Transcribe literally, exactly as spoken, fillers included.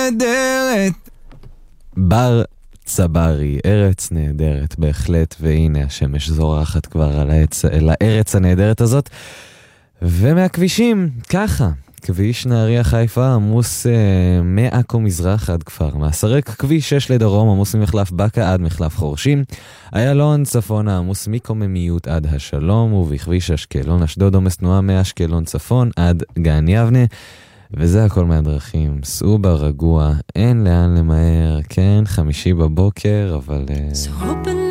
נהדרת. בר צברי, ארץ נהדרת בהחלט, והנה השמש זורחת כבר על העץ, על הארץ הנהדרת הזאת. ומהכבישים, ככה, כביש נהריה חיפה עמוס אה, מעכו מזרח עד כפר מסרק, כביש שש לדרום עמוס ממחלף בקה עד מחלף חורשים, איילון צפונה עמוס מקוממיות עד השלום, ובכביש אשקלון אשדוד עומס תנועה מאשקלון צפון עד גן יבנה. וזה הכל מהדרכים, סעו ברגוע, אין לאן למהר, כן, חמישי בבוקר, אבל... Uh...